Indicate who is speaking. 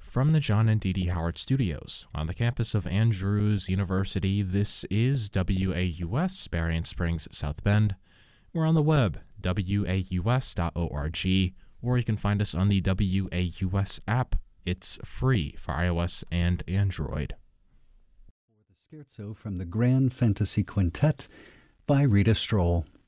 Speaker 1: from the John and Dee Dee Howard Studios on the campus of Andrews University. This is WAUS, Berrien Springs, South Bend. We're on the web, waus.org, or you can find us on the WAUS app. It's free for iOS and Android.
Speaker 2: For the scherzo from the Grand Fantasy Quintet by Rita Stroll.